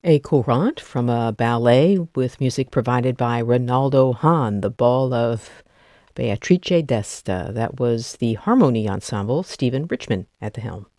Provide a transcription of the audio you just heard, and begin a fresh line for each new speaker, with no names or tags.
A courant from a ballet with music provided by Ronaldo Hahn, The Ball of Beatrice d'Este. That was the Harmony Ensemble, Stephen Richman at the helm.